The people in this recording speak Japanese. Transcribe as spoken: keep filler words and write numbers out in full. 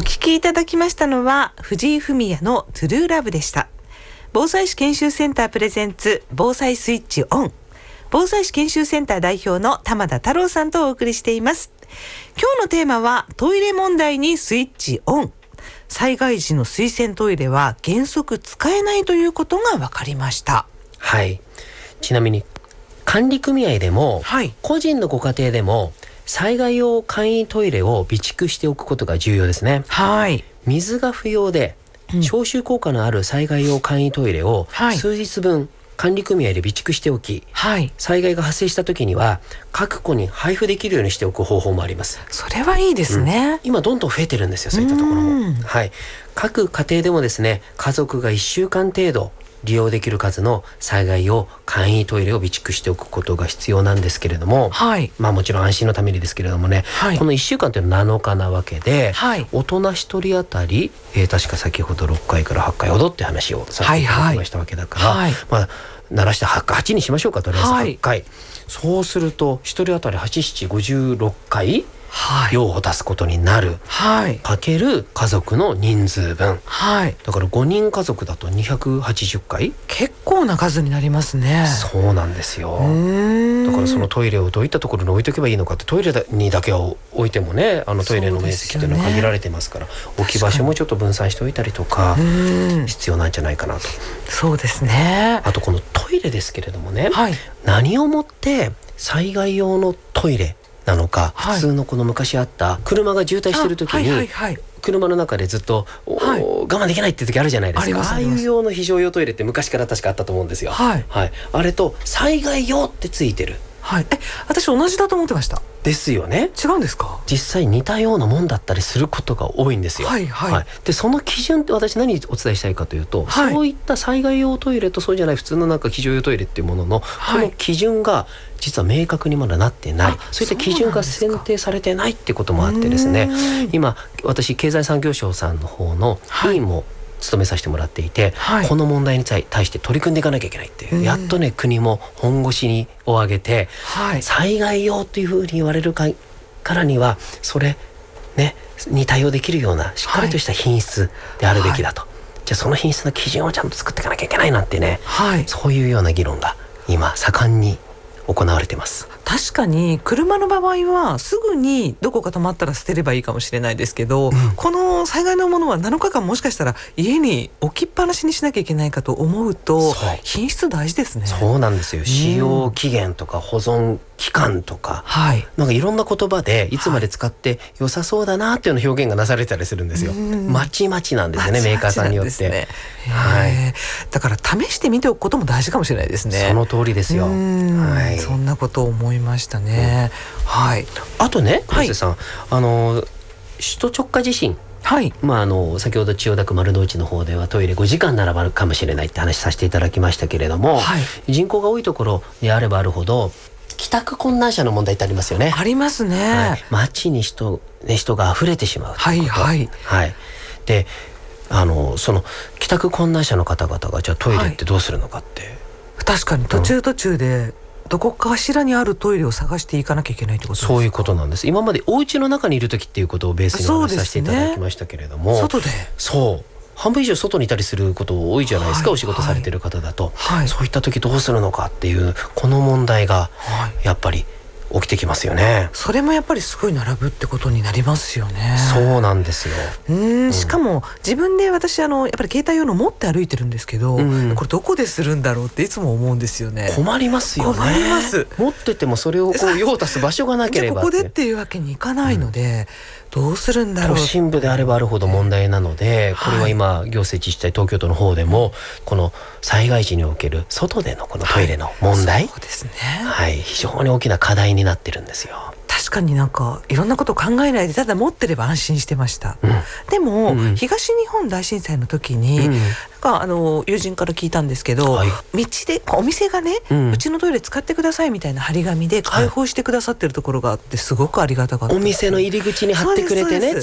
聞きいただきましたのは藤井フミヤのトゥルーラブでした。防災士研修センタープレゼンツ防災スイッチオン、防災士研修センター代表の玉田太郎さんとお送りしています。今日のテーマはトイレ問題にスイッチオン。災害時の水洗トイレは原則使えないということが分かりました。 はい。ちなみに管理組合でも、はい、個人のご家庭でも災害用簡易トイレを備蓄しておくことが重要ですね。はい。水が不要で消臭効果のある災害用簡易トイレを数日分管理組合で備蓄しておき、はい、災害が発生した時には各戸に配布できるようにしておく方法もあります。 それはいいですね、 うん、今どんどん増えてるんですよ、そういったところも。はい、各家庭でもですね、家族がいっしゅうかん程度利用できる数の災害用簡易トイレを備蓄しておくことが必要なんですけれども、はい、まあもちろん安心のためにですけれどもね、はい、このいっしゅうかんというのはなのかなわけで、はい、大人ひとり当たり、えー、確か先ほどろっかいからはっかいほどって話をさせていただきましたわけだから、はいはい、まあ鳴らして はちにしましょうか、とりあえずはっかい、はい、そうするとひとり当たりはち、なな、ごじゅうろっかい用を出すことになる、はい、かける家族の人数分、はい、だからごにん家族だとにひゃくはちじゅっかい、 結構な数になりますね。 そうなんですよ。だからそのトイレをどういったところに置いとけばいいのかって、トイレにだけを置いてもね、あのトイレの面積というのは限られてますから、置き場所もちょっと分散しておいたりとか必要なんじゃないかなと。 そうですね。 あとこのトイレですけれどもね、はい、何をもって災害用のトイレなのか、はい、普通のこの昔あった車が渋滞してる時に、はいはいはい、車の中でずっと、はい、我慢できないって時あるじゃないですか。 あ, ああいう用の非常用トイレって昔から確かあったと思うんですよ、はいはい、あれと災害用ってついてる、 はい、え私同じだと思ってました。 ですよね。 違うんですか。 実際似たようなもんだったりすることが多いんですよ、はいはいはい、でその基準って私何お伝えしたいかというと、はい、そういった災害用トイレとそうじゃない普通のなんか非常用トイレっていうものの、はい、この基準が実は明確にまだなってない、そういった基準が選定されてないってこともあってですね、今私経済産業省さんの方の委員も、はい務めさせてもらっていて、はい、この問題に対して取り組んでいかなきゃいけないっていう、やっとね国も本腰にを上げて、はい、災害用というふうに言われるかからにはそれ、ね、に対応できるようなしっかりとした品質であるべきだと、はい、じゃあその品質の基準をちゃんと作っていかなきゃいけないなんてね、はい、そういうような議論が今盛んに行われています。 確かに車の場合はすぐにどこか止まったら捨てればいいかもしれないですけど、うん、この災害のものはなのかかんもしかしたら家に置きっぱなしにしなきゃいけないかと思うと、品質大事ですね。 そうなんですよ。使用期限とか保存期間とか、はい、なんかいろんな言葉でいつまで使って良さそうだなっていうような表現がなされたりするんですよ。まちまちなんですよね、メーカーさんによって、ね、 はい、だから試してみておくことも大事かもしれないですね。 その通りですよ、 はい、そんなことを思いましたね、うん、はい、 あとね黒瀬さん、はい、あの首都直下地震、はい、まあ、あの先ほど千代田区丸の内の方ではトイレごじかん並ばるかもしれないって話させていただきましたけれども、はい、人口が多いところであればあるほど帰宅困難者の問題ってありますよね。 ありますね、はい、 街に人、ね、人が溢れてしまうということ、 はいはいはい、であのその帰宅困難者の方々がじゃあトイレってどうするのかって、はい、 確かに途中途中でどこかしらにあるトイレを探していかなきゃいけないってことですか。 そういうことなんです。今までお家の中にいる時っていうことをベースにお話しさせていただきましたけれども、 外でそう半分以上外にいたりすること多いじゃないですか、はい、お仕事されてる方だと、はい、そういった時どうするのかっていうこの問題がやっぱり起きてきますよね。 それもやっぱりすごい並ぶってことになりますよね。 そうなんですよ。 うん、うん、しかも自分で私あのやっぱり携帯用の持って歩いてるんですけど、うん、これどこでするんだろうっていつも思うんですよね。 困りますよね。 困ります。 持っててもそれをこう用を足す場所がなければじゃあここでっていうわけにいかないので、うん、どうするんだろう。 都心部であればあるほど問題なので、これは今行政自治体東京都の方でもこの災害時における外でのこのトイレの問題、はい、 そうですね、 はい、非常に大きな課題になってるんですよ。 確かになんかいろんなことを考えないでただ持ってれば安心してました、うん、でも、うん、東日本大震災の時に、うん、なんかあの友人から聞いたんですけど、はい、道でお店がね、うん、うちのトイレ使ってくださいみたいな張り紙で開放してくださってるところがあってすごくありがたかった。 お店の入り口に貼ってくれてね、